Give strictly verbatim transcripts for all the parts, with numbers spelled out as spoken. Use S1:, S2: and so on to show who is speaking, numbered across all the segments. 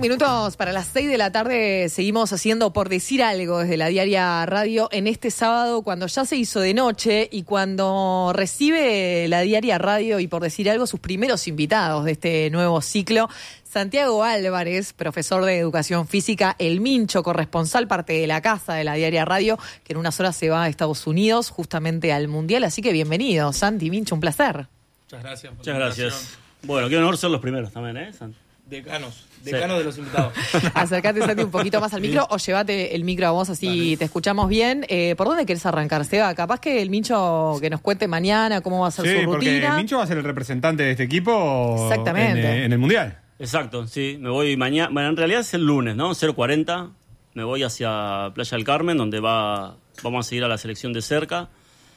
S1: minutos para las seis de la tarde. Seguimos haciendo Por Decir Algo desde la Diaria Radio en este sábado, cuando ya se hizo de noche y cuando recibe la Diaria Radio y Por Decir Algo sus primeros invitados de este nuevo ciclo. Santiago Álvarez, profesor de Educación Física, el Mincho, corresponsal, parte de la casa de la Diaria Radio, que en unas horas se va a Estados Unidos, justamente al Mundial. Así que bienvenido, Santi, Mincho, un placer.
S2: Muchas gracias. Por
S3: Muchas gracias. Bueno, qué honor ser los primeros también, ¿eh, Santi?
S2: Decanos, decanos sí. De los invitados.
S1: Acércate, Santi, un poquito más al micro o llévate el micro a vos, así vale. Te escuchamos bien. Eh, ¿Por dónde querés arrancar, Seba? Capaz que el Mincho que nos cuente mañana cómo va a ser
S4: sí,
S1: su rutina.
S4: Sí, porque el Mincho va a ser el representante de este equipo. Exactamente. En, en el Mundial.
S3: Exacto, sí. Me voy mañana. Bueno, en realidad es el lunes, ¿no? cero cuarenta. Me voy hacia Playa del Carmen, donde va vamos a seguir a la selección de cerca.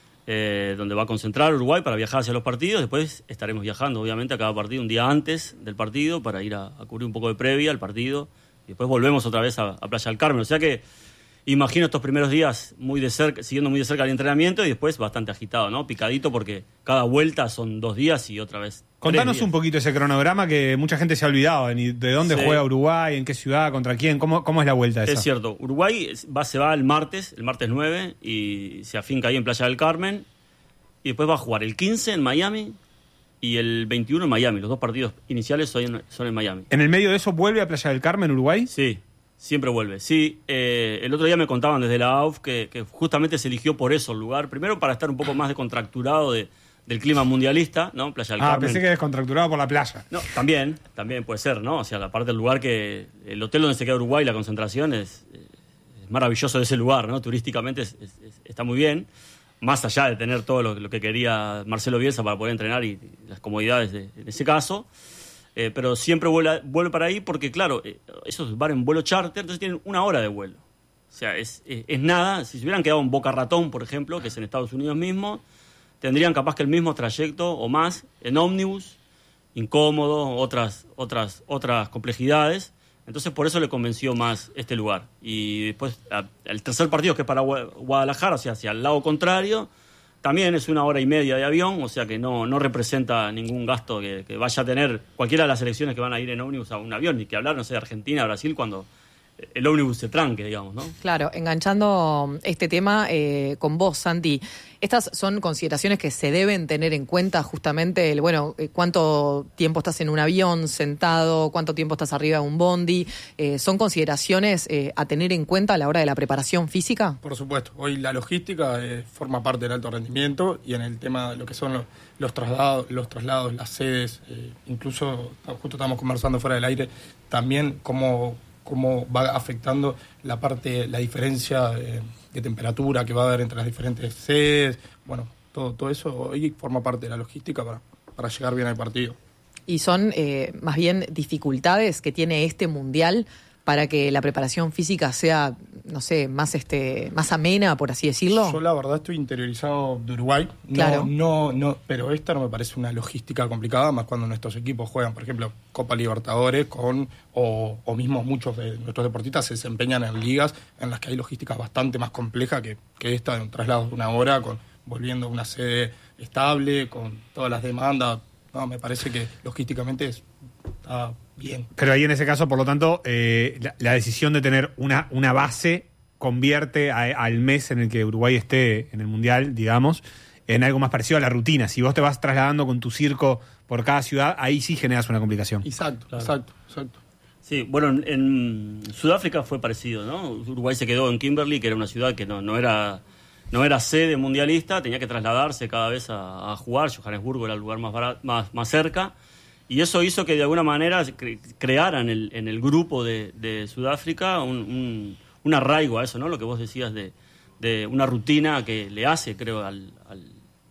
S3: Eh, donde va a concentrar Uruguay para viajar hacia los partidos. Después estaremos viajando, obviamente, a cada partido un día antes del partido para ir a, a cubrir un poco de previa al partido. Y después volvemos otra vez a, a Playa del Carmen. O sea que imagino estos primeros días muy de cerca, siguiendo muy de cerca el entrenamiento y después bastante agitado, ¿no? Picadito, porque cada vuelta son dos días y otra vez.
S4: Contanos un poquito ese cronograma que mucha gente se ha olvidado. ¿De dónde sí. juega Uruguay? ¿En qué ciudad? ¿Contra quién? ¿Cómo, cómo es la vuelta esa?
S3: Es cierto. Uruguay va, se va el martes, el martes nueve, y se afinca ahí en Playa del Carmen. Y después va a jugar el quince en Miami y el veintiuno en Miami. Los dos partidos iniciales son en, son en Miami.
S4: ¿En el medio de eso vuelve a Playa del Carmen, Uruguay?
S3: Sí, siempre vuelve. Sí, eh, el otro día me contaban desde la A U F que, que justamente se eligió por eso el lugar. Primero para estar un poco más descontracturado de, del clima mundialista, ¿no? Playa del
S4: ah,
S3: Carmen.
S4: Pensé que descontracturado por la playa.
S3: No, también, también puede ser, ¿no? O sea, la parte del lugar que... El hotel donde se queda Uruguay, la concentración, es, es maravilloso de ese lugar, ¿no? Turísticamente es, es, es, está muy bien. Más allá de tener todo lo, lo que quería Marcelo Bielsa para poder entrenar y, y las comodidades de, de ese caso. Eh, pero siempre vuelve, vuelve para ahí porque, claro, eh, esos van en vuelo charter, entonces tienen una hora de vuelo. O sea, es, es, es nada. Si se hubieran quedado en Boca Ratón, por ejemplo, que es en Estados Unidos mismo, tendrían capaz que el mismo trayecto o más en ómnibus, incómodo, otras, otras, otras complejidades. Entonces, por eso le convenció más este lugar. Y después, el tercer partido, que es para Guadalajara, o sea, hacia el lado contrario, también es una hora y media de avión, o sea que no, no representa ningún gasto que, que vaya a tener cualquiera de las selecciones que van a ir en ómnibus a un avión, ni que hablar, no sé, de Argentina, Brasil, cuando el ómnibus se tranque, digamos, ¿no?
S1: Claro, enganchando este tema eh, con vos, Santi, estas son consideraciones que se deben tener en cuenta justamente, el, bueno, eh, cuánto tiempo estás en un avión sentado, cuánto tiempo estás arriba de un bondi, eh, ¿son consideraciones eh, a tener en cuenta a la hora de la preparación física?
S2: Por supuesto, hoy la logística eh, forma parte del alto rendimiento y en el tema de lo que son los, los traslados, los traslados, las sedes, eh, incluso justo estábamos conversando fuera del aire, también cómo... cómo va afectando la parte, la diferencia de, de temperatura que va a haber entre las diferentes sedes. Bueno, todo, todo eso hoy forma parte de la logística para, para llegar bien al partido.
S1: ¿Y son eh, más bien dificultades que tiene este Mundial para que la preparación física sea, no sé, más este más amena, por así decirlo?
S2: Yo la verdad estoy interiorizado de Uruguay, no,
S1: claro.
S2: no, no, pero esta no me parece una logística complicada, más cuando nuestros equipos juegan, por ejemplo, Copa Libertadores con o, o mismo muchos de nuestros deportistas se desempeñan en ligas en las que hay logísticas bastante más complejas que, que esta de un traslado de una hora, con volviendo a una sede estable, con todas las demandas. No, me parece que logísticamente es, está bien.
S4: Pero ahí en ese caso, por lo tanto, eh, la, la decisión de tener una, una base convierte a, al mes en el que Uruguay esté en el Mundial, digamos, en algo más parecido a la rutina. Si vos te vas trasladando con tu circo por cada ciudad, ahí sí generas una complicación.
S2: Exacto, claro. exacto, exacto.
S3: Sí, bueno, en, en Sudáfrica fue parecido, ¿no? Uruguay se quedó en Kimberley, que era una ciudad que no, no era... No era sede mundialista, tenía que trasladarse cada vez a, a jugar. Johannesburgo era el lugar más, barato, más, más cerca. Y eso hizo que de alguna manera cre- crearan el, en el grupo de, de Sudáfrica un, un, un arraigo a eso, ¿no? Lo que vos decías de, de una rutina que le hace, creo, al, al,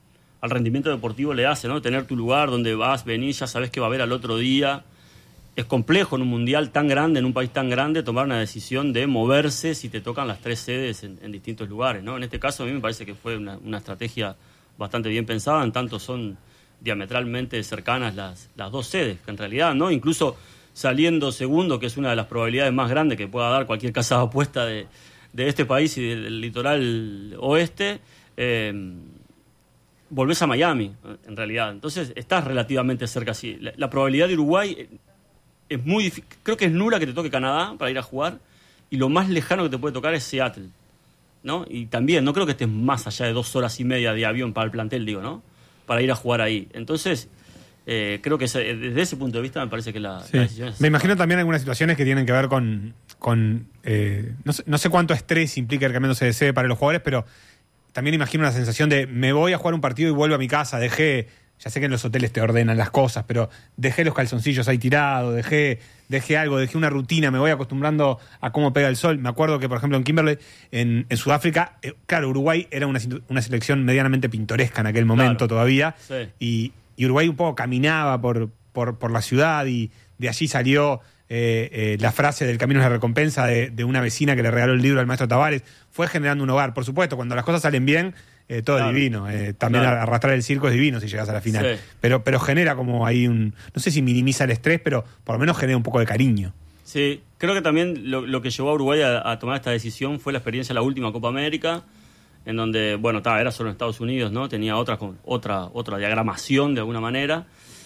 S3: al rendimiento deportivo le hace, ¿no? Tener tu lugar donde vas, venís, ya sabés que va a haber al otro día. Es complejo en un mundial tan grande, en un país tan grande, tomar una decisión de moverse si te tocan las tres sedes en, en distintos lugares, ¿no? En este caso a mí me parece que fue una, una estrategia bastante bien pensada, en tanto son diametralmente cercanas las, las dos sedes, que en realidad, ¿no? Incluso saliendo segundo, que es una de las probabilidades más grandes que pueda dar cualquier casa de apuesta de, de este país y del litoral oeste, eh, volvés a Miami, en realidad. Entonces estás relativamente cerca, sí. La, la probabilidad de Uruguay... es muy difícil, creo que es nula que te toque Canadá para ir a jugar, y lo más lejano que te puede tocar es Seattle, ¿no? Y también no creo que estés más allá de dos horas y media de avión para el plantel, digo, ¿no? Para ir a jugar ahí. Entonces, eh, creo que ese, desde ese punto de vista me parece que la,
S4: sí.
S3: la decisión es...
S4: Me imagino también algunas situaciones que tienen que ver con... con eh, no, sé, no sé cuánto estrés implica el cambiándose de sede para los jugadores, pero también imagino una sensación de me voy a jugar un partido y vuelvo a mi casa, dejé... Ya sé que en los hoteles te ordenan las cosas, pero dejé los calzoncillos ahí tirados, dejé, dejé algo, dejé una rutina, me voy acostumbrando a cómo pega el sol. Me acuerdo que, por ejemplo, en Kimberley, en, en Sudáfrica, eh, claro, Uruguay era una, una selección medianamente pintoresca en aquel momento, claro, todavía,
S3: sí.
S4: y, y Uruguay un poco caminaba por, por, por la ciudad, y de allí salió eh, eh, la frase del camino es la recompensa de, de una vecina que le regaló el libro al maestro Tavares. Fue generando un hogar. Por supuesto, cuando las cosas salen bien, Eh, todo claro. es divino. Eh, también claro. arrastrar el circo es divino si llegas a la final. Sí. Pero, pero genera como ahí un... No sé si minimiza el estrés, pero por lo menos genera un poco de cariño.
S3: Sí, creo que también lo, lo que llevó a Uruguay a, a tomar esta decisión fue la experiencia de la última Copa América, en donde, bueno, ta, era solo en Estados Unidos, ¿no? Tenía otra, otra, otra diagramación de alguna manera,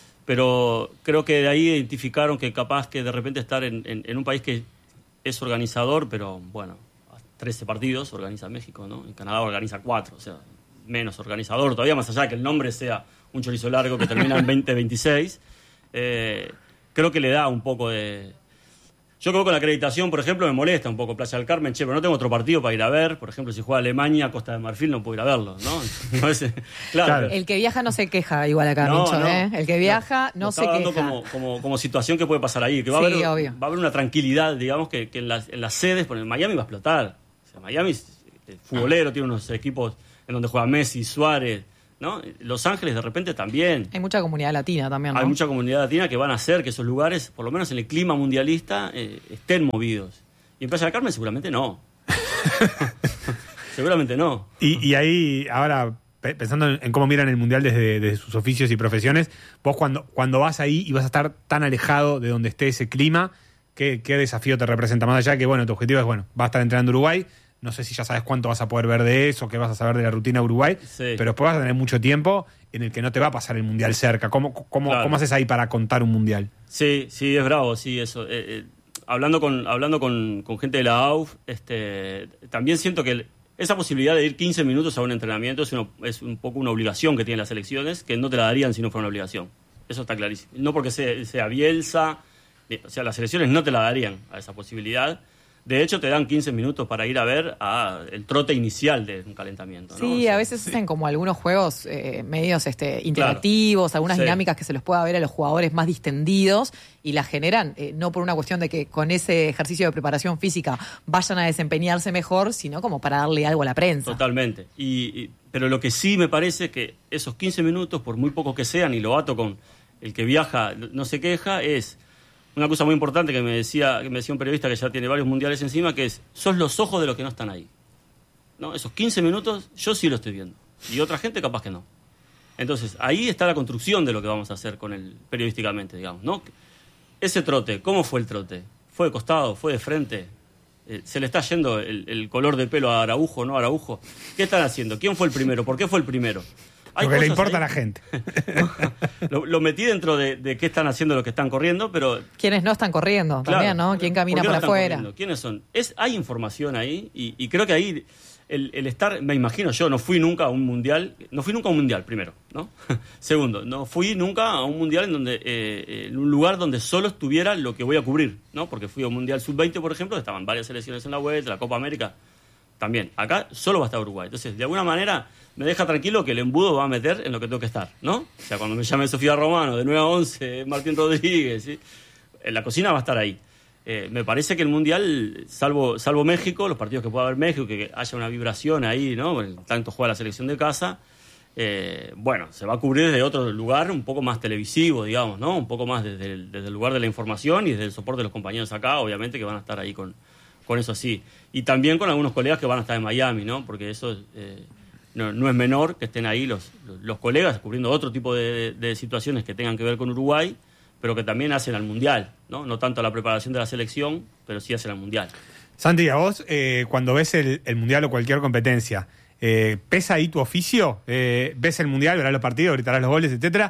S3: pero creo que de ahí identificaron que capaz que de repente estar en, en, en un país que es organizador, pero bueno, trece partidos organiza México, ¿no? En Canadá organiza cuatro, o sea, menos organizador, todavía más allá que el nombre sea un chorizo largo que termina en veinte veintiséis, eh, creo que le da un poco de... Yo creo que con la acreditación, por ejemplo, me molesta un poco Playa del Carmen, che, pero no tengo otro partido para ir a ver, por ejemplo, si juega Alemania, Costa de Marfil, no puedo ir a verlo, ¿no? Entonces, claro.
S1: claro. El que viaja no se queja igual acá,
S3: no,
S1: Mincho,
S3: no,
S1: ¿eh? El que viaja no, no se queja.
S3: Estaba dando como, como, como situación que puede pasar ahí, que va,
S1: sí,
S3: a, haber,
S1: obvio.
S3: va a haber una tranquilidad, digamos, que, que en, las, en las sedes, porque en Miami va a explotar. O sea, Miami es futbolero, tiene unos equipos en donde juega Messi, Suárez, ¿no? Los Ángeles de repente también.
S1: Hay mucha comunidad latina también, ¿no?
S3: Hay mucha comunidad latina que van a hacer que esos lugares, por lo menos en el clima mundialista, eh, estén movidos. Y en Playa del Carmen seguramente no. seguramente no.
S4: Y, y ahí, ahora, pensando en cómo miran el Mundial desde, desde sus oficios y profesiones, vos cuando, cuando vas ahí y vas a estar tan alejado de donde esté ese clima, ¿qué, qué desafío te representa? Más allá que, bueno, tu objetivo es, bueno, vas a estar entrenando Uruguay. No sé si ya sabes cuánto vas a poder ver de eso, qué vas a saber de la rutina de Uruguay, sí. pero después vas a tener mucho tiempo en el que no te va a pasar el Mundial cerca. ¿Cómo, cómo, claro. ¿cómo haces ahí para contar un Mundial?
S3: Sí, sí, es bravo, sí, eso. Eh, eh, hablando con, hablando con, con gente de la A U F, este, también siento que el, esa posibilidad de ir quince minutos a un entrenamiento es, uno, es un poco una obligación que tienen las selecciones, que no te la darían si no fuera una obligación. Eso está clarísimo. No porque sea, sea Bielsa, o sea, las selecciones no te la darían a esa posibilidad. De hecho, te dan quince minutos para ir a ver a el trote inicial de un calentamiento, ¿no?
S1: Sí, o sea, a veces sí. hacen como algunos juegos eh, medios este, interactivos, claro. algunas sí. dinámicas que se los pueda ver a los jugadores más distendidos y las generan, eh, no por una cuestión de que con ese ejercicio de preparación física vayan a desempeñarse mejor, sino como para darle algo a la prensa.
S3: Totalmente. Y, y, pero lo que sí me parece que esos quince minutos, por muy pocos que sean, y lo ato con el que viaja no se queja, es... Una cosa muy importante que me decía que me decía un periodista que ya tiene varios mundiales encima, que es, sos los ojos de los que no están ahí, ¿no? Esos quince minutos yo sí lo estoy viendo, y otra gente capaz que no. Entonces, ahí está la construcción de lo que vamos a hacer con él periodísticamente, digamos, ¿no? Ese trote, ¿cómo fue el trote? ¿Fue de costado? ¿Fue de frente? Eh, ¿Se le está yendo el, el color de pelo a Araujo, no a Araujo? ¿Qué están haciendo? ¿Quién fue el primero? ¿Por qué fue el primero?
S4: Lo que le importa ahí a la gente.
S3: lo, lo metí dentro de, de qué están haciendo los que están corriendo, pero...
S1: ¿Quiénes no están corriendo? Claro, también, ¿no? ¿Quién camina por, por no afuera? Corriendo?
S3: ¿Quiénes son? Es, hay información ahí y, y creo que ahí el, el estar... Me imagino yo, no fui nunca a un mundial... No fui nunca a un mundial, primero, ¿no? Segundo, no fui nunca a un mundial en donde eh, en un lugar donde solo estuviera lo que voy a cubrir, ¿no? Porque fui a un mundial sub veinte, por ejemplo, estaban varias selecciones en la vuelta, la Copa América también. Acá solo va a estar Uruguay. Entonces, de alguna manera... me deja tranquilo que el embudo va a meter en lo que tengo que estar, ¿no? O sea, cuando me llame Sofía Romano, de nueve a once, Martín Rodríguez, ¿sí? En la cocina va a estar ahí. Eh, me parece que el Mundial, salvo, salvo México, los partidos que pueda haber México, que haya una vibración ahí, ¿no? Tanto juega la selección de casa, eh, bueno, se va a cubrir desde otro lugar un poco más televisivo, digamos, ¿no? Un poco más desde el, desde el lugar de la información y desde el soporte de los compañeros acá, obviamente, que van a estar ahí con, con eso así. Y también con algunos colegas que van a estar en Miami, ¿no? Porque eso... Eh, No, no es menor que estén ahí los, los colegas cubriendo otro tipo de, de situaciones que tengan que ver con Uruguay, pero que también hacen al Mundial, ¿no? No tanto la preparación de la selección, pero sí hacen al Mundial.
S4: Santi, a vos, eh, cuando ves el, el Mundial o cualquier competencia, eh, ¿pesa ahí tu oficio? Eh, ¿Ves el Mundial, verás los partidos, gritarás los goles, etcétera?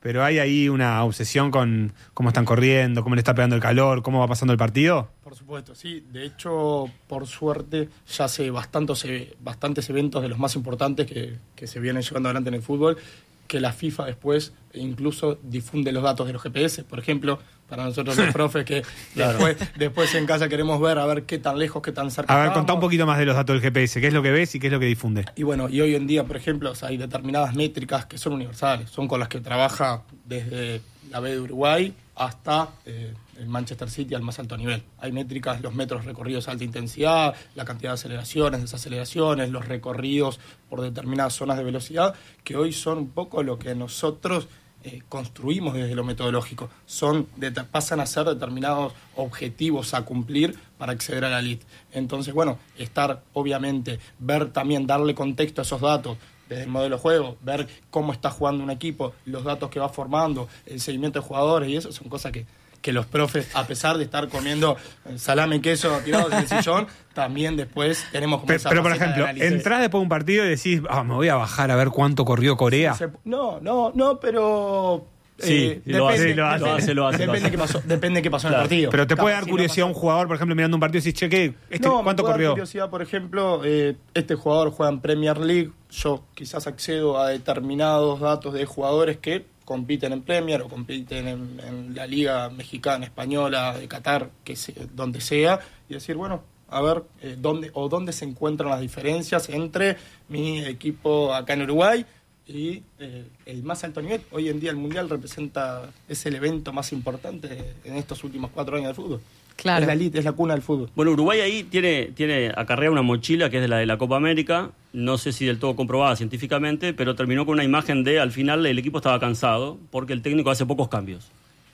S4: pero hay ahí una obsesión con cómo están corriendo, cómo le está pegando el calor, cómo va pasando el partido.
S2: Por supuesto, sí. De hecho, por suerte, ya hace bastantes, bastantes eventos de los más importantes que, que se vienen llevando adelante en el fútbol, que la FIFA después incluso difunde los datos de los G P S, por ejemplo, para nosotros los profes que claro. después, después en casa queremos ver a ver qué tan lejos, qué tan cerca
S4: A ver,
S2: estamos.
S4: contá un poquito más de los datos del G P S, qué es lo que ves y qué es lo que difunde.
S2: Y bueno, y hoy en día, por ejemplo, o sea, hay determinadas métricas que son universales, son con las que trabaja desde la B de Uruguay hasta eh, el Manchester City al más alto nivel. Hay métricas, los metros recorridos a alta intensidad, la cantidad de aceleraciones, desaceleraciones, los recorridos por determinadas zonas de velocidad, que hoy son un poco lo que nosotros eh, construimos desde lo metodológico. Son de, pasan a ser determinados objetivos a cumplir para acceder a la elite. Entonces, bueno, estar, obviamente, ver también, darle contexto a esos datos, desde el modelo de juego, ver cómo está jugando un equipo, los datos que va formando, el seguimiento de jugadores, y eso son cosas que, que los profes, a pesar de estar comiendo salame y queso tirados en el sillón, también después tenemos como
S4: Pero,
S2: esa
S4: pero por
S2: faceta de
S4: ejemplo,
S2: análisis.
S4: entrás después de un partido y decís, ah, me voy a bajar a ver cuánto corrió Corea.
S2: Se- No, no, no, pero...
S3: Sí,
S2: eh,
S3: lo hace,
S2: depende,
S3: lo hace,
S2: depende,
S3: lo hace, lo hace, lo
S2: depende
S3: hace.
S2: qué pasó, depende qué pasó en
S3: Claro.
S2: el partido.
S4: Pero te puede
S2: Capaz
S4: dar
S2: si no
S4: curiosidad
S2: pasó-
S4: un jugador, por ejemplo, mirando un partido y decís, che, ¿qué? Este,
S2: No, me
S4: ¿cuánto
S2: puede dar
S4: corrió?
S2: curiosidad, por ejemplo, eh, este jugador juega en Premier League, yo quizás accedo a determinados datos de jugadores que compiten en Premier o compiten en, en la Liga Mexicana, Española, de Qatar, que se, donde sea, y decir, bueno, a ver eh, dónde o dónde se encuentran las diferencias entre mi equipo acá en Uruguay y eh, el más alto nivel. Hoy en día el Mundial representa, es el evento más importante en estos últimos cuatro años del fútbol.
S1: Claro.
S2: Es la elite, es la cuna del fútbol.
S3: Bueno, Uruguay ahí tiene, tiene acarrea una mochila que es de la de la Copa América, no sé si del todo comprobada científicamente, pero terminó con una imagen de, al final el equipo estaba cansado porque el técnico hace pocos cambios.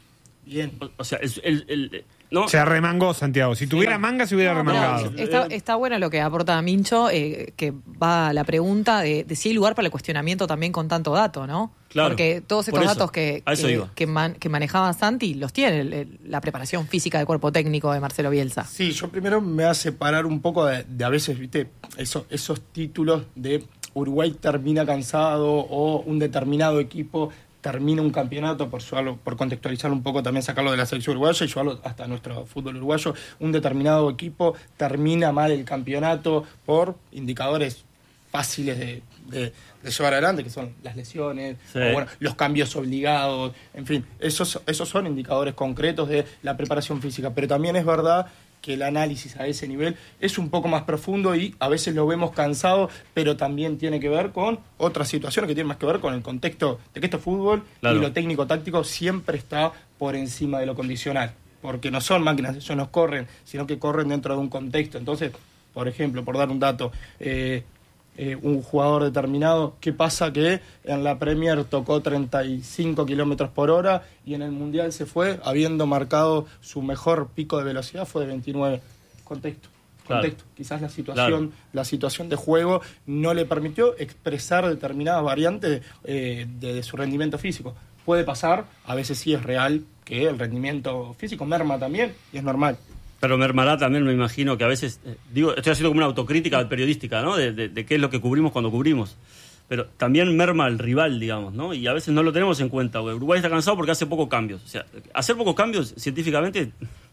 S2: Bien.
S3: O, o sea, el, el- el- ¿no?
S4: Se arremangó Santiago. Si tuviera manga, se hubiera
S1: No,
S4: remangado.
S1: pero está, está bueno lo que aporta Mincho, eh, que va a la pregunta de, de si hay lugar para el cuestionamiento también con tanto dato, ¿no?
S3: Claro,
S1: Porque todos
S3: por
S1: estos
S3: eso,
S1: datos que,
S3: a eso
S1: que,
S3: iba.
S1: que, man- que manejaba Santi los tiene el- el- la preparación física del cuerpo técnico de Marcelo Bielsa.
S2: Sí, yo primero me hace separar un poco de, de a veces, viste, eso, esos títulos de Uruguay termina cansado o un determinado equipo termina un campeonato, por, llevarlo, por contextualizarlo un poco, también sacarlo de la selección uruguaya y llevarlo hasta nuestro fútbol uruguayo, un determinado equipo termina mal el campeonato por indicadores fáciles de, de, de llevar adelante, que son las lesiones,
S3: Sí.
S2: o bueno, los cambios obligados, en fin, esos, esos son indicadores concretos de la preparación física, pero también es verdad que el análisis a ese nivel es un poco más profundo y a veces lo vemos cansado, pero también tiene que ver con otras situaciones que tienen más que ver con el contexto de que esto es fútbol
S3: Claro.
S2: y lo técnico-táctico siempre está por encima de lo condicional, porque no son máquinas, ellos no corren, sino que corren dentro de un contexto. Entonces, por ejemplo, por dar un dato, eh, eh, un jugador determinado, ¿qué pasa? Que en la Premier tocó treinta y cinco kilómetros por hora y en el Mundial se fue habiendo marcado su mejor pico de velocidad, fue de veintinueve. Contexto.
S3: Claro.
S2: Contexto. Quizás la situación,
S3: Claro.
S2: la situación de juego no le permitió expresar determinadas variantes eh, de, de su rendimiento físico. Puede pasar, a veces sí es real que el rendimiento físico merma también y es normal.
S3: Pero mermará también, me imagino, que a veces, eh, digo, estoy haciendo como una autocrítica periodística, ¿no? De, de- de qué es lo que cubrimos cuando cubrimos. Pero también merma el rival, digamos, ¿no? Y a veces no lo tenemos en cuenta. Uruguay está cansado porque hace pocos cambios. O sea, hacer pocos cambios, científicamente,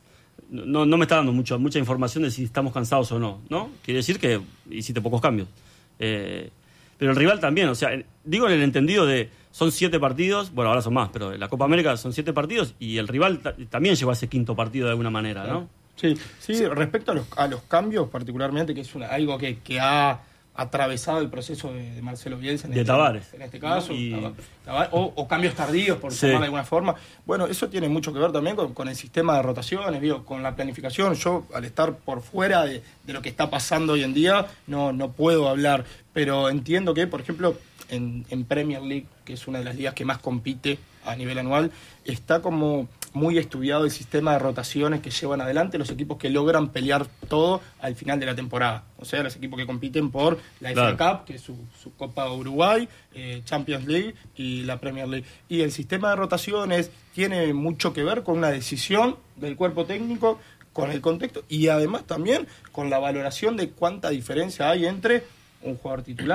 S3: no, no me está dando mucho, mucha información de si estamos cansados o no, ¿no? Quiere decir que hiciste pocos cambios. Eh, pero el rival también, o sea, en- digo en el entendido de, son siete partidos, bueno, ahora son más, pero en la Copa América son siete partidos y el rival ta- también llegó a ese quinto partido de alguna manera, ¿no?
S2: Sí, sí, respecto a los, a los cambios particularmente, que es una, algo que, que ha atravesado el proceso de, de Marcelo Bielsa en,
S3: De
S2: este,
S3: Tavares.
S2: en este caso,
S3: Y-
S2: Tava- Tavares, o, o cambios tardíos, por
S3: Sí.
S2: llamarlo de alguna forma. Bueno, eso tiene mucho que ver también con, con el sistema de rotaciones, digo, con la planificación. Yo, al estar por fuera de, de lo que está pasando hoy en día, no, no puedo hablar, pero entiendo que, por ejemplo, en, en Premier League, que es una de las ligas que más compite a nivel anual, está como muy estudiado el sistema de rotaciones que llevan adelante los equipos que logran pelear todo al final de la temporada. O sea, los equipos que compiten por la F A
S3: Claro.
S2: Cup, que es su, su Copa Uruguay, eh, Champions League y la Premier League. Y el sistema de rotaciones tiene mucho que ver con una decisión del cuerpo técnico, con el contexto y además también con la valoración de cuánta diferencia hay entre un jugador titular,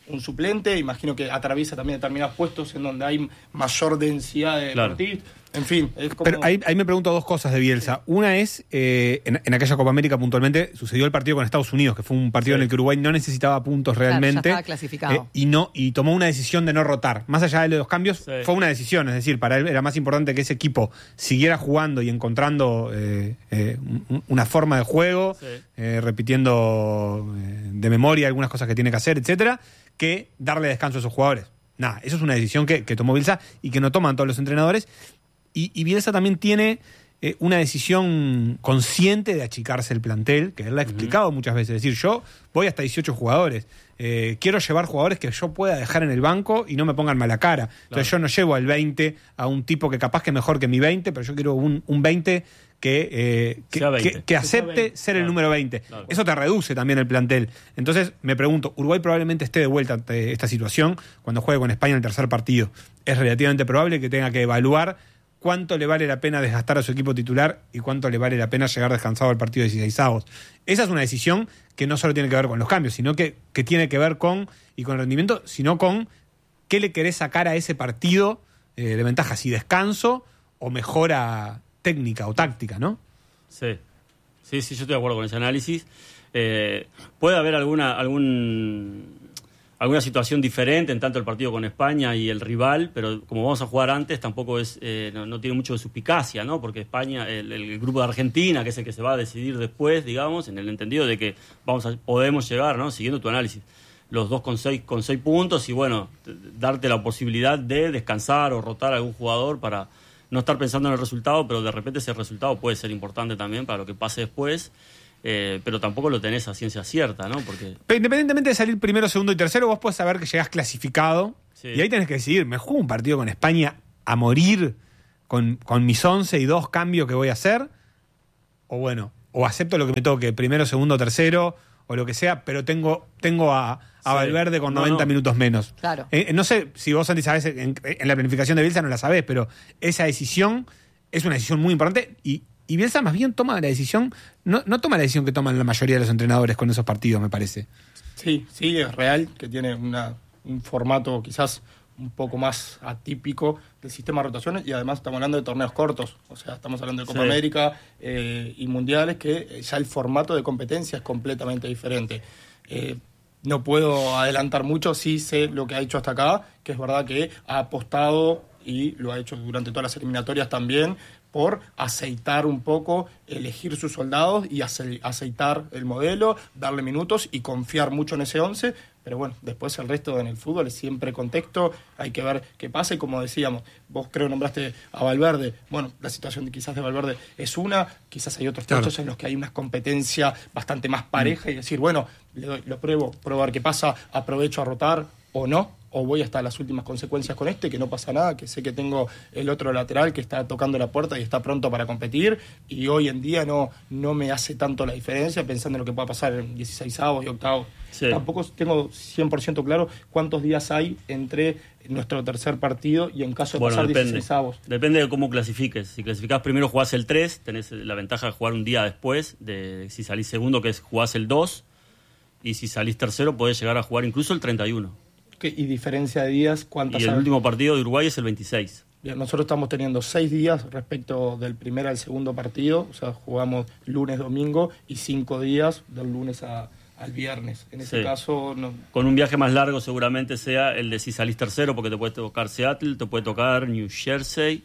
S2: un suplente, imagino que atraviesa también determinados puestos en donde hay mayor densidad de
S3: Claro.
S2: partidos. En fin, es como...
S4: Pero ahí, ahí me pregunto dos cosas de Bielsa. Una es, eh, en, en aquella Copa América puntualmente, sucedió el partido con Estados Unidos, que fue un partido
S3: Sí.
S4: en el que Uruguay no necesitaba puntos
S1: Claro, ya
S4: realmente.
S1: estaba clasificado.
S4: eh, y, no, y tomó una decisión de no rotar. Más allá de los cambios,
S3: Sí.
S4: fue una decisión. Es decir, para él era más importante que ese equipo siguiera jugando y encontrando eh, eh, un- una forma de juego,
S3: Sí.
S4: eh, repitiendo eh, de memoria algunas cosas que tiene que hacer, etcétera, que darle descanso a esos jugadores. Nada, eso es una decisión que, que tomó Bielsa y que no toman todos los entrenadores. Y, y Bielsa también tiene eh, una decisión consciente de achicarse el plantel, que él la ha explicado muchas veces. Es decir, yo voy hasta dieciocho jugadores. Eh, quiero llevar jugadores que yo pueda dejar en el banco y no me pongan mala cara. Entonces yo no llevo al veinte a un tipo que capaz que es mejor que mi veinte, pero yo quiero un, un veinte que, eh, que,
S3: Sea veinte.
S4: que- que acepte
S2: veinte,
S4: ser el
S3: claro.
S4: número veinte.
S3: Claro.
S4: Eso te reduce también el plantel. Entonces me pregunto, Uruguay probablemente esté de vuelta ante esta situación cuando juegue con España en el tercer partido. Es relativamente probable que tenga que evaluar cuánto le vale la pena desgastar a su equipo titular y cuánto le vale la pena llegar descansado al partido de dieciseisavos. Esa es una decisión que no solo tiene que ver con los cambios, sino que, que tiene que ver con, y con el rendimiento, sino con qué le querés sacar a ese partido eh, de ventaja, si descanso o mejora técnica o táctica, ¿no?
S3: Sí, sí, sí, yo estoy de acuerdo con ese análisis. Eh, puede haber alguna algún alguna situación diferente en tanto el partido con España y el rival, pero como vamos a jugar antes, tampoco es eh, no, no tiene mucho de suspicacia, ¿no? Porque España, el, el grupo de Argentina, que es el que se va a decidir después, digamos, en el entendido de que vamos a, podemos llegar, ¿no? Siguiendo tu análisis, los dos con seis, con seis puntos y bueno, t- darte la posibilidad de descansar o rotar a algún jugador para no estar pensando en el resultado, pero de repente ese resultado puede ser importante también para lo que pase después, eh, pero tampoco lo tenés a ciencia cierta, ¿no? Porque
S4: Pero independientemente de salir primero, segundo y tercero, vos podés saber que llegás clasificado
S3: Sí.
S4: y ahí tenés que decidir, ¿me juego un partido con España a morir con, con mis once y dos cambios que voy a hacer? O bueno, o acepto lo que me toque, primero, segundo, tercero, o lo que sea, pero tengo, tengo a, a
S3: Sí.
S4: Valverde con
S3: No,
S4: noventa
S3: no.
S4: minutos menos.
S1: Claro.
S4: Eh, no sé si vos, Santi, sabés, en, en la planificación de Bielsa no la sabés, pero esa decisión es una decisión muy importante y, y Bielsa más bien toma la decisión, no, no toma la decisión que toman la mayoría de los entrenadores con esos partidos, me parece.
S2: Sí, sí, es real que tiene una, un formato quizás un poco más atípico del sistema de rotaciones y además estamos hablando de torneos cortos, o sea, estamos hablando de Copa
S3: Sí.
S2: América eh, y Mundiales que ya el formato de competencia es completamente diferente. Eh, no puedo adelantar mucho, sí sé lo que ha hecho hasta acá, que es verdad que ha apostado y lo ha hecho durante todas las eliminatorias también, por aceitar un poco, elegir sus soldados y ace- aceitar el modelo, darle minutos y confiar mucho en ese once, pero bueno, después el resto en el fútbol es siempre contexto, hay que ver qué pasa y como decíamos, vos creo nombraste a Valverde, bueno, la situación de, quizás de Valverde es una, quizás hay otros
S4: Claro.
S2: puestos en los que hay una competencia bastante más pareja y decir, bueno, le doy- lo pruebo, pruebo a ver qué pasa, aprovecho a rotar o no, o voy hasta las últimas consecuencias con este, que no pasa nada, que sé que tengo el otro lateral que está tocando la puerta y está pronto para competir, y hoy en día no, no me hace tanto la diferencia pensando en lo que pueda pasar en dieciseisavos y octavos.
S3: Sí.
S2: Tampoco tengo cien por ciento claro cuántos días hay entre nuestro tercer partido y en caso de
S3: bueno,
S2: pasar
S3: depende.
S2: dieciseisavos.
S3: Depende de cómo clasifiques. Si clasificás primero jugás el tres, tenés la ventaja de jugar un día después, de si salís segundo que es jugás el dos, y si salís tercero podés llegar a jugar incluso el treinta y uno.
S2: ¿Qué- ¿Y diferencia de días? ¿Cuántas
S3: Y el
S2: hay?
S3: último partido de Uruguay es el veintiséis.
S2: Bien, nosotros estamos teniendo seis días respecto del primer al segundo partido, o sea, jugamos lunes, domingo y cinco días del lunes a- al viernes. En ese
S3: Sí.
S2: caso, no,
S3: Con un viaje más largo seguramente sea el de si salís tercero, porque te puede tocar Seattle, te puede tocar New Jersey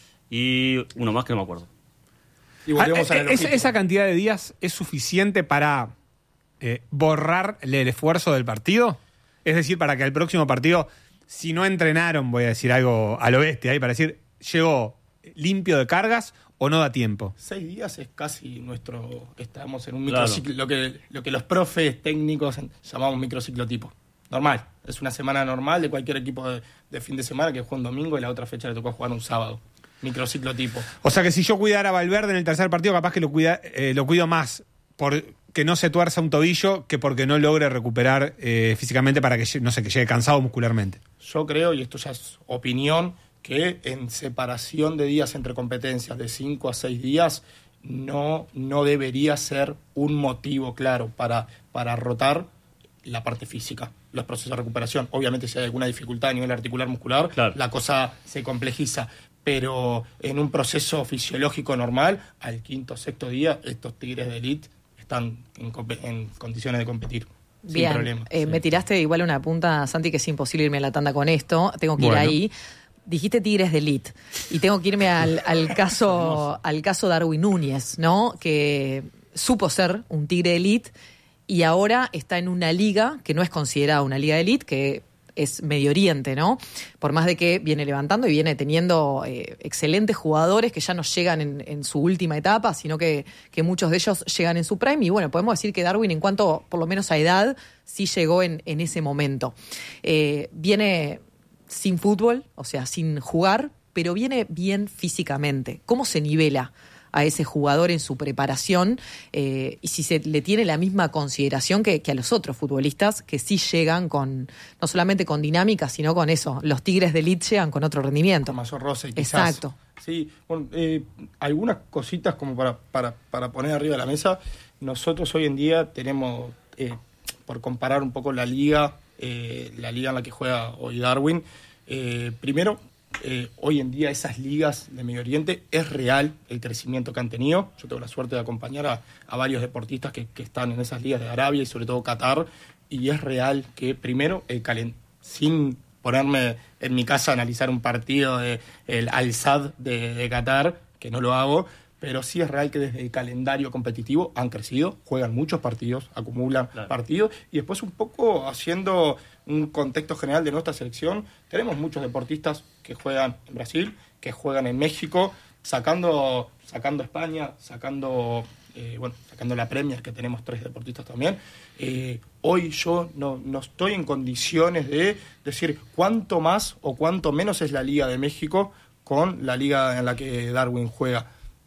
S3: y uno más que no me acuerdo.
S2: y volvemos
S4: Ah,
S2: a
S4: eh,
S2: la
S4: esa,
S2: logística.
S4: esa cantidad de días es suficiente para eh, borrarle el esfuerzo del partido. Es decir, para que el próximo partido, si no entrenaron, voy a decir algo a lo bestia ahí, para decir, llegó limpio de cargas o no da tiempo.
S2: Seis días es casi nuestro... Estamos en un
S3: Claro.
S2: microciclo, lo, que, lo que los profes técnicos en- llamamos microciclotipo. Normal. Es una semana normal de cualquier equipo de, de fin de semana que juega un domingo y la otra fecha le tocó jugar un sábado. Microciclotipo.
S4: O sea que si yo cuidara a Valverde en el tercer partido, capaz que lo, cuida, eh, lo cuido más por que no se tuerza un tobillo que porque no logre recuperar eh, físicamente para que, lle- no sé, que llegue cansado muscularmente.
S2: Yo creo, y esto ya es opinión, que en separación de días entre competencias de cinco a seis días no, no debería ser un motivo claro para, para rotar la parte física. los procesos de recuperación. Obviamente si hay alguna dificultad a nivel articular muscular, claro, la cosa se complejiza. Pero en un proceso fisiológico normal, al quinto o sexto día, estos tigres de elite están en, en condiciones de competir.
S1: Bien,
S2: sin problema.
S1: Eh,
S2: sí.
S1: Me tiraste igual una punta, Santi, que es imposible irme a la tanda con esto. Tengo que bueno. ir ahí. Dijiste tigres de elite. Y tengo que irme al, al caso al caso Darwin Núñez, ¿no? Que supo ser un tigre de elite y ahora está en una liga que no es considerada una liga de elite, que es Medio Oriente, ¿no? Por más de que viene levantando y viene teniendo eh, excelentes jugadores que ya no llegan en, en su última etapa, sino que, que muchos de ellos llegan en su prime. Y bueno, podemos decir que Darwin, en cuanto por lo menos a edad, sí llegó en, en ese momento. Eh, viene sin fútbol, o sea, sin jugar, pero viene bien físicamente. ¿Cómo se nivela a ese jugador en su preparación eh, y si se le tiene la misma consideración que, que a los otros futbolistas que sí llegan con, no solamente con dinámica, sino con eso, los tigres de elite llegan con otro rendimiento?
S2: Mayor roce, quizás.
S1: Exacto.
S2: Sí, bueno, eh, algunas cositas como para, para, para poner arriba de la mesa. Nosotros hoy en día tenemos, eh, por comparar un poco la liga, eh, la liga en la que juega hoy Darwin, eh, primero, Eh, hoy en día esas ligas de Medio Oriente es real el crecimiento que han tenido. Yo tengo la suerte de acompañar a, a varios deportistas que, que están en esas ligas de Arabia y sobre todo Qatar, y es real que primero el calen- sin ponerme en mi casa a analizar un partido de el Al-Sadd de, de Qatar, que no lo hago, pero sí es real que desde el calendario competitivo han crecido, juegan muchos partidos, acumulan claro. partidos, y después un poco haciendo un contexto general de nuestra selección, tenemos muchos deportistas que juegan en Brasil, que juegan en México, sacando sacando España, sacando eh, bueno, sacando la Premier, que tenemos tres deportistas también. Eh, hoy yo no, no estoy en condiciones de decir cuánto más o cuánto menos es la Liga de México con la liga en la que Darwin juega.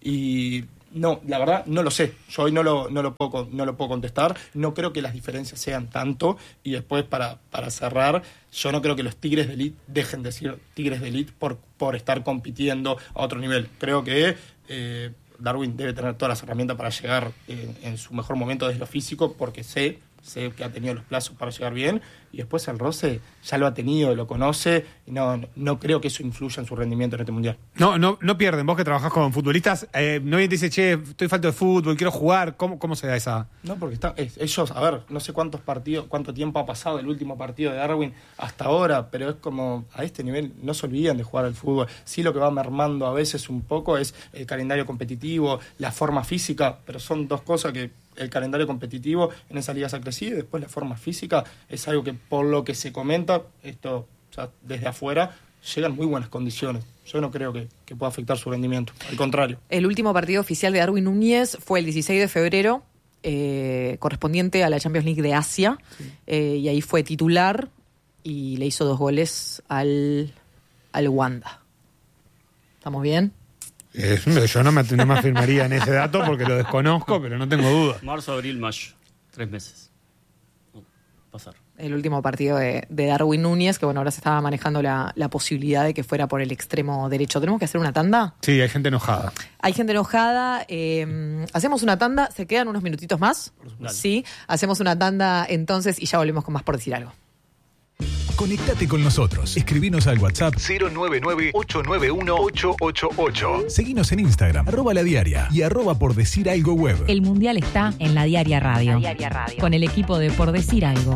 S2: Y no, la verdad no lo sé. Yo hoy no lo, no lo puedo no lo puedo contestar. No creo que las diferencias sean tanto. Y después, para, para cerrar, yo no creo que los Tigres de Elite dejen de ser Tigres de Elite por, por estar compitiendo a otro nivel. Creo que eh, Darwin debe tener todas las herramientas para llegar en, en su mejor momento desde lo físico, porque sé, sé que ha tenido los plazos para llegar bien. Y después el roce ya lo ha tenido, lo conoce, y no, no, no creo que eso influya en su rendimiento en este mundial.
S4: No, no, no pierden. Vos que trabajás con futbolistas, eh, no bien te dice, che, estoy falto de fútbol, quiero jugar. ¿Cómo, cómo se da esa...?
S2: No, porque está, es, ellos, a ver, no sé cuántos partidos, cuánto tiempo ha pasado el último partido de Darwin hasta ahora, pero es como, a este nivel no se olvidan de jugar al fútbol. Sí, lo que va mermando a veces un poco es el calendario competitivo, la forma física, pero son dos cosas que el calendario competitivo en esas ligas ha crecido, y después la forma física es algo que, por lo que se comenta, esto, o sea, desde afuera, llegan muy buenas condiciones. Yo no creo que, que pueda afectar su rendimiento, al contrario.
S1: El último partido oficial de Darwin Núñez fue el dieciséis de febrero, eh, correspondiente a la Champions League de Asia, sí. eh, y ahí fue titular y le hizo dos goles al, al Wanda. ¿Estamos bien?
S4: Eh, yo no me, no me afirmaría en ese dato porque lo desconozco, pero no tengo duda.
S3: Marzo, abril, mayo. Tres meses. No, pasar.
S1: El último partido de, de Darwin Núñez, que bueno, ahora se estaba manejando la, la posibilidad de que fuera por el extremo derecho. ¿Tenemos que hacer una tanda?
S4: Sí, hay gente enojada.
S1: Hay gente enojada. Eh, hacemos una tanda. ¿Se quedan unos minutitos más?
S3: Dale.
S1: Sí. Hacemos una tanda entonces y ya volvemos con más Por Decir Algo.
S5: Conectate con nosotros. Escribinos al WhatsApp cero nueve nueve, ocho nueve uno, ocho ocho ocho. Seguinos en Instagram, arroba La Diaria y arroba Por Decir Algo Web.
S6: El Mundial está en La Diaria Radio.
S1: La Diaria Radio.
S6: Con el equipo de Por Decir Algo.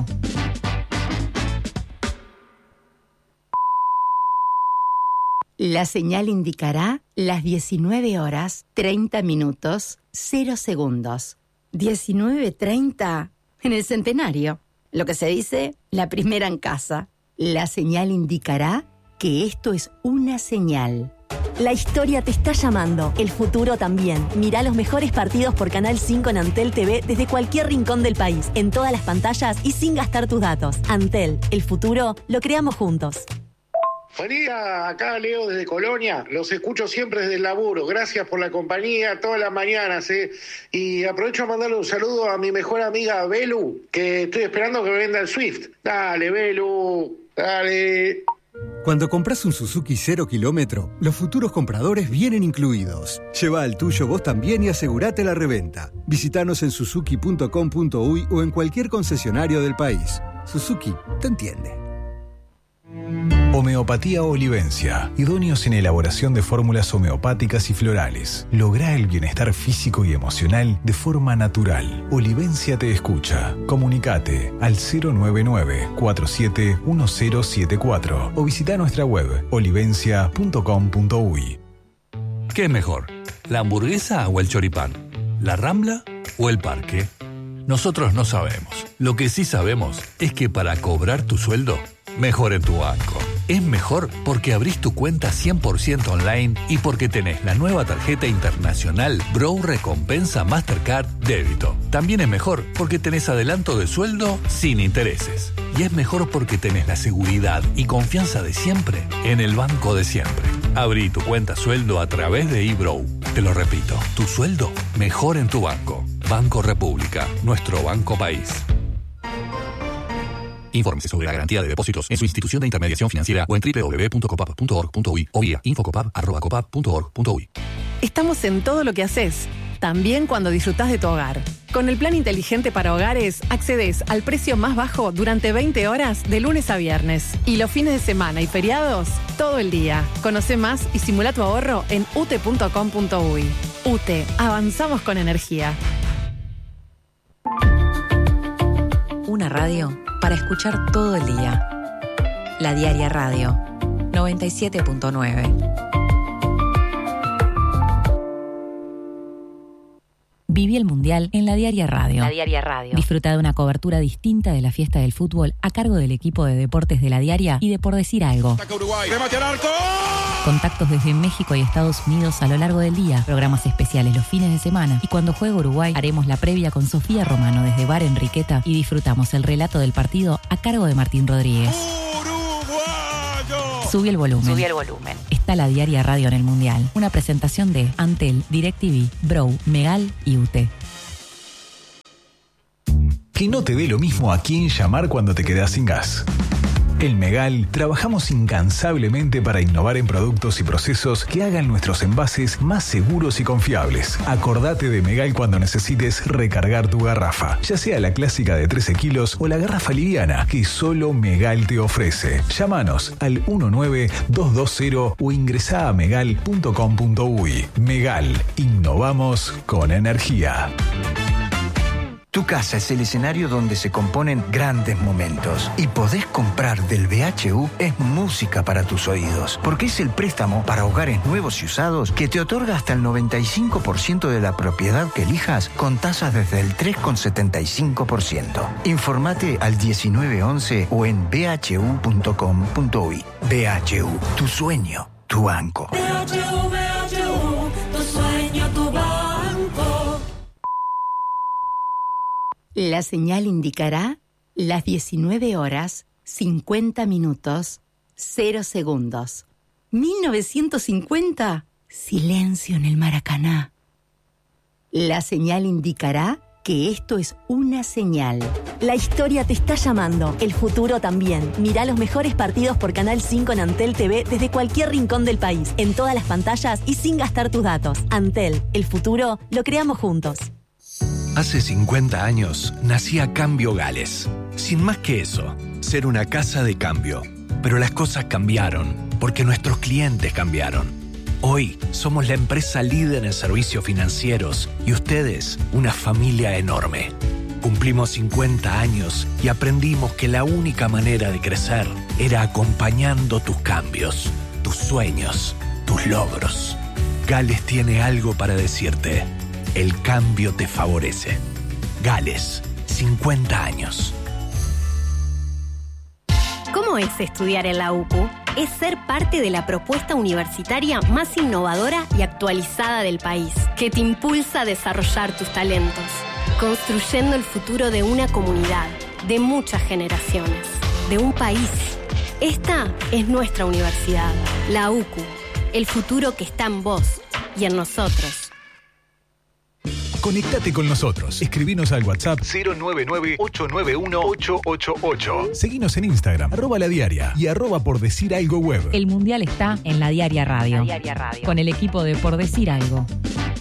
S7: La señal indicará las diecinueve horas, treinta minutos, cero segundos. diecinueve treinta en el centenario. Lo que se dice, la primera en casa. La señal indicará que esto es una señal.
S8: La historia te está llamando, el futuro también. Mirá los mejores partidos por Canal cinco en Antel T V desde cualquier rincón del país, en todas las pantallas y sin gastar tus datos. Antel, el futuro lo creamos juntos.
S9: Buen día, acá Leo desde Colonia, los escucho siempre desde el laburo, gracias por la compañía todas las mañanas, ¿eh? Y aprovecho a mandarle un saludo a mi mejor amiga Belu, que estoy esperando que me venda el Swift. Dale, Belu, dale.
S10: Cuando compras un Suzuki cero kilómetro, los futuros compradores vienen incluidos. Lleva al tuyo vos también y asegurate la reventa. Visítanos en suzuki punto com punto uy o en cualquier concesionario del país. Suzuki te entiende.
S5: Homeopatía Olivencia. Idóneos en elaboración de fórmulas homeopáticas y florales. Lográ el bienestar físico y emocional de forma natural. Olivencia te escucha. Comunicate al cero nueve nueve, cuatro siete uno cero siete cuatro o visita nuestra web olivencia punto com punto uy.
S11: ¿Qué es mejor? ¿La hamburguesa o el choripán? ¿La Rambla o el parque? Nosotros no sabemos. Lo que sí sabemos es que para cobrar tu sueldo, mejor en tu banco. Es mejor porque abrís tu cuenta cien por ciento online y porque tenés la nueva tarjeta internacional Bro Recompensa Mastercard Débito. También es mejor porque tenés adelanto de sueldo sin intereses. Y es mejor porque tenés la seguridad y confianza de siempre en el banco de siempre. Abrí tu cuenta sueldo a través de eBrow. Te lo repito, tu sueldo mejor en tu banco. Banco República, nuestro banco país. Infórmese sobre la garantía de depósitos en su institución de intermediación financiera o en doble u doble u doble u punto copap punto org punto uy o vía infocopap arroba copap punto org punto uy.
S12: Estamos en todo lo que haces, también cuando disfrutás de tu hogar. Con el plan inteligente para hogares, accedes al precio más bajo durante veinte horas de lunes a viernes. Y los fines de semana y feriados, todo el día. Conoce más y simula tu ahorro en ute punto com punto uy. UTE, avanzamos con energía.
S6: Una radio para escuchar todo el día. La Diaria Radio, noventa y siete punto nueve. Viví el Mundial en La Diaria Radio.
S8: La Diaria Radio.
S6: Disfruta de una cobertura distinta de la fiesta del fútbol a cargo del equipo de deportes de La Diaria y de Por Decir Algo.
S13: Ataca Uruguay. ¡Remate al arco!
S6: Contactos desde México y Estados Unidos a lo largo del día, programas especiales los fines de semana y cuando juega Uruguay haremos la previa con Sofía Romano desde Bar Enriqueta y disfrutamos el relato del partido a cargo de Martín Rodríguez.
S13: ¡Uruguayo!
S6: Sube el volumen.
S8: Subí el volumen.
S6: Está La Diaria Radio en el Mundial. Una presentación de Antel, DirecTV, Bro, Megal y UTE.
S5: Que no te dé lo mismo a quién llamar cuando te quedás sin gas. En Megal trabajamos incansablemente para innovar en productos y procesos que hagan nuestros envases más seguros y confiables. Acordate de Megal cuando necesites recargar tu garrafa, ya sea la clásica de trece kilos o la garrafa liviana que solo Megal te ofrece. Llámanos al uno nueve dos dos cero o ingresá a megal punto com punto uy. Megal, innovamos con energía.
S14: Tu casa es el escenario donde se componen grandes momentos. Y podés comprar del B H U es música para tus oídos. Porque es el préstamo para hogares nuevos y usados que te otorga hasta el noventa y cinco por ciento de la propiedad que elijas con tasas desde el tres coma setenta y cinco por ciento. Informate al diecinueve once o en b h u punto com punto uy. B H U, tu sueño, tu banco.
S15: B H U, B H U, tu sueño, tu banco.
S7: La señal indicará las diecinueve horas, cincuenta minutos, cero segundos. mil novecientos cincuenta, silencio en el Maracaná. La señal indicará que esto es una señal.
S8: La historia te está llamando, el futuro también. Mirá los mejores partidos por Canal cinco en Antel T V desde cualquier rincón del país, en todas las pantallas y sin gastar tus datos. Antel, el futuro lo creamos juntos.
S11: Hace cincuenta años nacía Cambio Gales. Sin más que eso, ser una casa de cambio. Pero las cosas cambiaron, porque nuestros clientes cambiaron. Hoy somos la empresa líder en servicios financieros y ustedes una familia enorme. Cumplimos cincuenta años y aprendimos que la única manera de crecer era acompañando tus cambios, tus sueños, tus logros. Gales tiene algo para decirte. El cambio te favorece. Gales, cincuenta años.
S16: ¿Cómo es estudiar en la U C U? Es ser parte de la propuesta universitaria más innovadora y actualizada del país, que te impulsa a desarrollar tus talentos, construyendo el futuro de una comunidad, de muchas generaciones, de un país. Esta es nuestra universidad, la U C U, el futuro que está en vos y en nosotros.
S5: Conectate con nosotros. Escribinos al WhatsApp cero nueve nueve, ocho nueve uno, ocho ocho ocho. Seguinos en Instagram, arroba la diaria y arroba por decir algo web.
S6: El Mundial está en La Diaria Radio.
S8: La Diaria Radio.
S6: Con el equipo de Por Decir Algo.